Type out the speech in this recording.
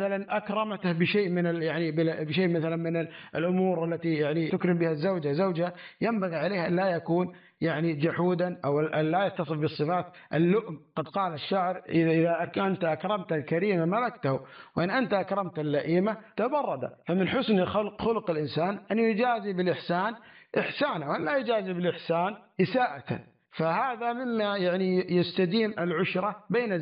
مثلا أكرمته بشيء من يعني بشيء مثلا من الأمور التي يعني تكرم بها الزوجة زوجها، ينبغي عليها أن لا يكون يعني جحودا، أو أن لا يتصف بالصفات اللؤم. قد قال الشاعر: إذا أنت أكرمت الكريم ملكته، وإن أنت أكرمت اللئيمة تبرد. فمن حسن خلق الإنسان أن يجازي بالإحسان إحسانا، وأن لا يجازي بالإحسان إساءة. فهذا مما يعني يستديم العشرة بين